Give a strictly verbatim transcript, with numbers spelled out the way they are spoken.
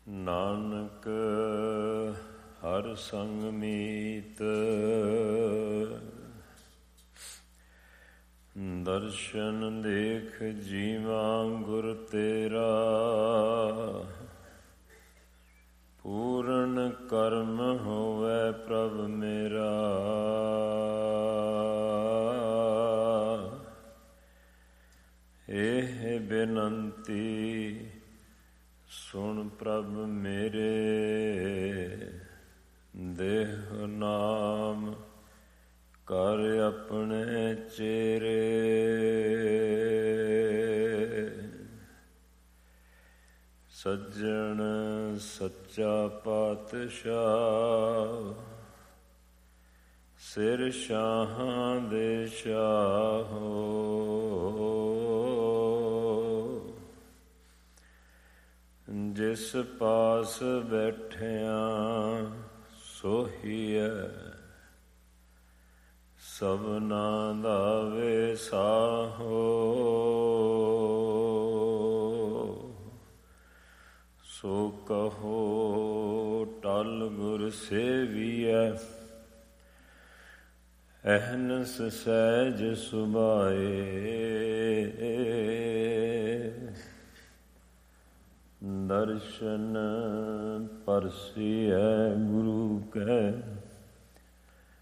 ਨਾਨਕ ਹਰ ਸੰਗ ਮੀਤ, ਦਰਸ਼ਨ ਦੇਖ ਜੀਵਾ ਗੁਰ ਤੇਰਾ। ਪੂਰਨ ਕਰਮ ਹੋਵੈ ਪ੍ਰਭ ਮੇਰਾ, ਇਹ ਬੇਨੰਤੀ ਸੁਣ ਪ੍ਰਭ ਮੇਰੇ। ਦੇਹ ਨਾਮ ਕਰ ਆਪਣੇ ਚੇਰੇ, ਸੱਜਣ ਸੱਚਾ ਪਾਤਸ਼ਾਹ, ਸਿਰ ਸ਼ਾਹਾਂ ਦੇ ਸ਼ਾਹੋ। ਜਿਸ ਪਾਸ ਬੈਠਿਆਂ ਸੋਹੀਐ, ਸਭਨਾਂ ਦਾ ਵੇਸਾਹੋ। ਸੋ ਕਹੋ ਟਲ ਗੁਰ ਸੇਵੀਐ, ਅਹਨਸ ਸਹਿਜ ਸੁਭਾਏ। ਦਰਸ਼ਨ ਪਰਸੀਐ ਗੁਰੂ ਕੈ,